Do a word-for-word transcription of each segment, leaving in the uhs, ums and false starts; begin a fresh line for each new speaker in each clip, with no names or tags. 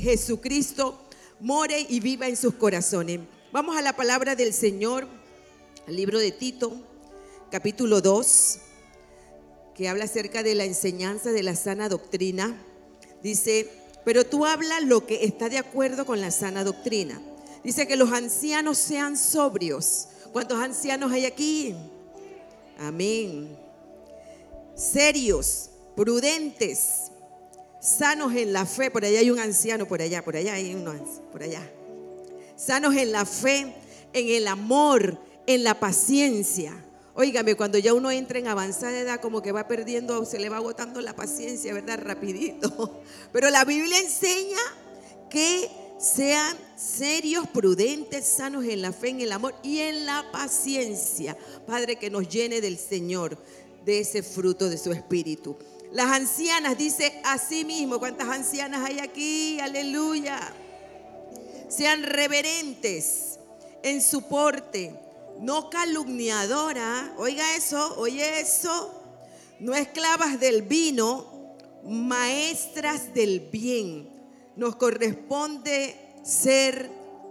Jesucristo more y viva en sus corazones. Vamos a la palabra del Señor, al libro de Tito, capítulo dos, que habla acerca de la enseñanza de la sana doctrina. Dice: pero tú habla lo que está de acuerdo con la sana doctrina. Dice que los ancianos sean sobrios. ¿Cuántos ancianos hay aquí? Amén. Serios, prudentes, sanos en la fe. Por allá hay un anciano, por allá, por allá hay uno, por allá. Sanos en la fe, en el amor, en la paciencia. Óigame, cuando ya uno entra en avanzada edad, como que va perdiendo, se le va agotando la paciencia, ¿verdad? Rapidito. Pero la Biblia enseña que sean serios, prudentes, sanos en la fe, en el amor y en la paciencia. Padre, que nos llene del Señor, de ese fruto de su espíritu. Las ancianas, dice así mismo. ¿Cuántas ancianas hay aquí? Aleluya. Sean reverentes en su porte, no calumniadora, oiga eso, oye eso, no esclavas del vino, maestras del bien. Nos corresponde ser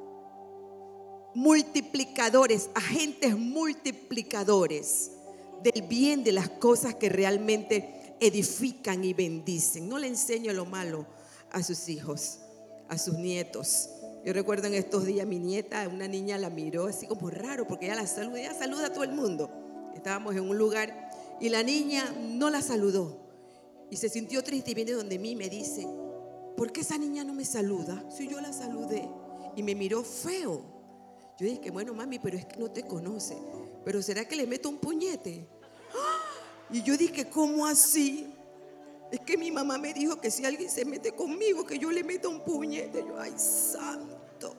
multiplicadores, agentes multiplicadores del bien, de las cosas que realmente edifican y bendicen. No le enseño lo malo a sus hijos, a sus nietos. Yo recuerdo en estos días mi nieta, una niña la miró así como raro, porque ella la saluda, ella saluda a todo el mundo. Estábamos en un lugar y la niña no la saludó y se sintió triste y viene donde mí y me dice: ¿por qué esa niña no me saluda si yo la saludé? Y me miró feo. Yo dije: bueno, mami, pero es que no te conoce. ¿Pero será que le meto un puñete? Y yo dije: ¿cómo así? Es que mi mamá me dijo que si alguien se mete conmigo, que yo le meta un puñete. Yo: ay, santo,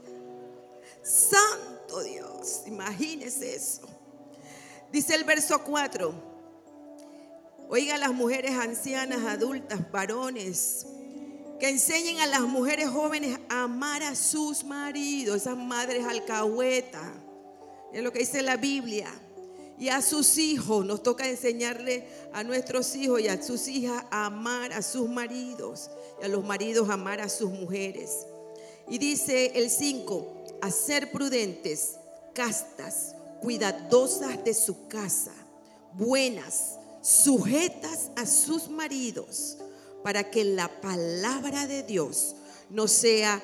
santo Dios, imagínese eso. Dice el verso cuatro: oiga, las mujeres ancianas, adultas, varones, que enseñen a las mujeres jóvenes a amar a sus maridos, esas madres alcahuetas, es lo que dice la Biblia. Y a sus hijos, nos toca enseñarle a nuestros hijos y a sus hijas a amar a sus maridos, y a los maridos a amar a sus mujeres. Y dice el cinco: a ser prudentes, castas, cuidadosas de su casa, buenas, sujetas a sus maridos, para que la palabra de Dios no sea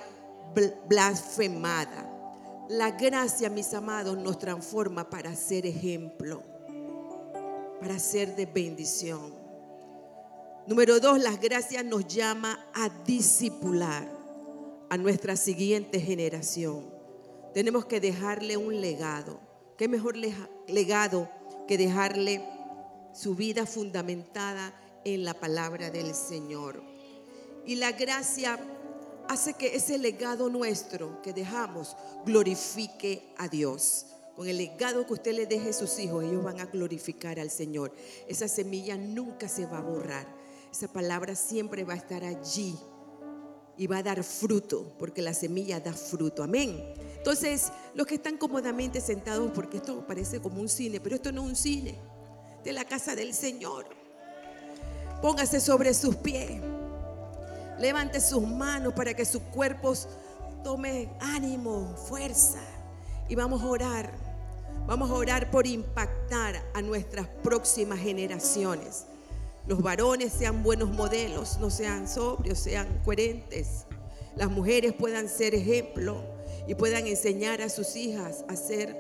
blasfemada. La gracia, mis amados, nos transforma para ser ejemplo, para ser de bendición. Número dos, las gracias nos llama a discipular a nuestra siguiente generación. Tenemos que dejarle un legado. ¿Qué mejor legado que dejarle su vida fundamentada en la palabra del Señor? Y la gracia hace que ese legado nuestro que dejamos glorifique a Dios. Con el legado que usted le deje a sus hijos, ellos van a glorificar al Señor. Esa semilla nunca se va a borrar. Esa palabra siempre va a estar allí y va a dar fruto, porque la semilla da fruto. Amén. Entonces, los que están cómodamente sentados, porque esto parece como un cine, pero esto no es un cine, de la casa del Señor. Póngase sobre sus pies. Levante sus manos para que sus cuerpos tomen ánimo, fuerza. Y vamos a orar. Vamos a orar por impactar a nuestras próximas generaciones. Los varones sean buenos modelos, no sean sobrios, sean coherentes. Las mujeres puedan ser ejemplo y puedan enseñar a sus hijas a ser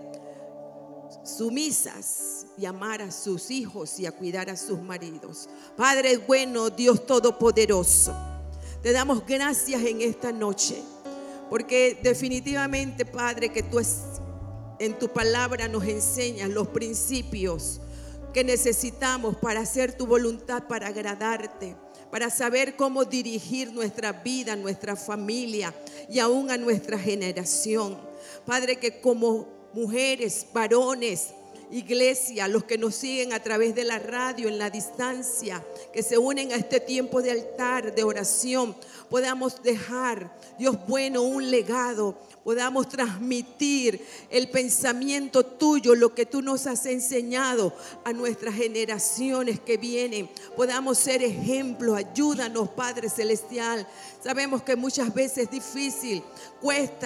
sumisas y amar a sus hijos y a cuidar a sus maridos. Padre bueno, Dios todopoderoso, te damos gracias en esta noche, porque definitivamente, Padre, que tú es, en tu palabra nos enseñas los principios que necesitamos para hacer tu voluntad, para agradarte, para saber cómo dirigir nuestra vida, nuestra familia y aún a nuestra generación. Padre, que como mujeres, varones iglesia, los que nos siguen a través de la radio, en la distancia, que se unen a este tiempo de altar, de oración, podamos dejar, Dios bueno, un legado, podamos transmitir el pensamiento tuyo, lo que tú nos has enseñado a nuestras generaciones que vienen. Podamos ser ejemplos. Ayúdanos, Padre Celestial. Sabemos que muchas veces es difícil, cuesta